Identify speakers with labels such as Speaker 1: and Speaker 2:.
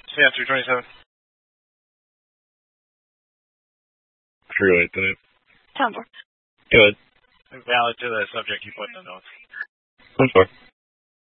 Speaker 1: Yeah, 327.
Speaker 2: Freeway, isn't it?
Speaker 3: Town board.
Speaker 2: Good.
Speaker 1: Valid to the subject you put in the notes.
Speaker 2: I'm sorry.